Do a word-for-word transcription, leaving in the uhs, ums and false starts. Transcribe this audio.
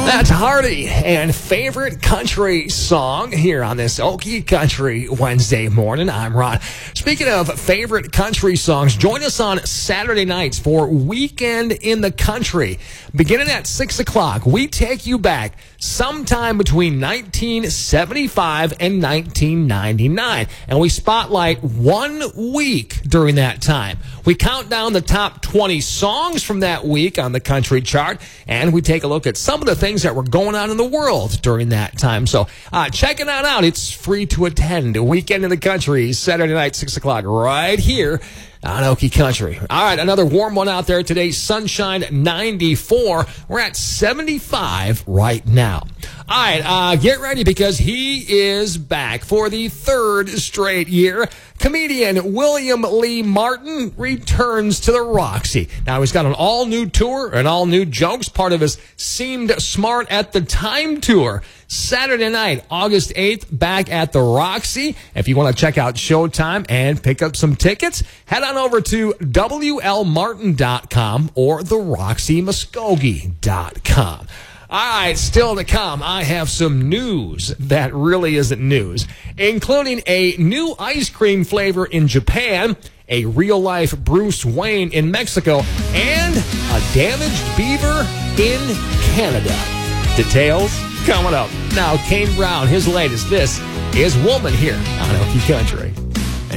That's Hardy and favorite country song here on this Okie Country Wednesday morning. I'm Ron. Speaking of favorite country songs, join us on Saturday nights for Weekend in the Country. Beginning at six o'clock, we take you back sometime between nineteen seventy-five and nineteen ninety-nine. And we spotlight one week during that time. We count down the top twenty songs from that week on the country chart, and we take a look at some of the things that were going on in the world during that time. So uh, check it out out. It's free to attend. A Weekend in the Country, Saturday night, six o'clock, right here on Okie Country. All right, another warm one out there today. Sunshine ninety-four. We're at seventy-five right now. All right, uh, get ready because he is back for the third straight year. Comedian William Lee Martin returns to the Roxy. Now, he's got an all-new tour and all-new jokes, part of his Seemed Smart at the Time tour. Saturday night, August eighth, back at the Roxy. If you want to check out Showtime and pick up some tickets, head on over to W L Martin dot com or the Roxy Muskogee dot com. All right, still to come, I have some news that really isn't news, including a new ice cream flavor in Japan, a real-life Bruce Wayne in Mexico, and a damaged beaver in Canada. Details coming up. Now, Kane Brown, his latest. This is Woman here on Okie Country.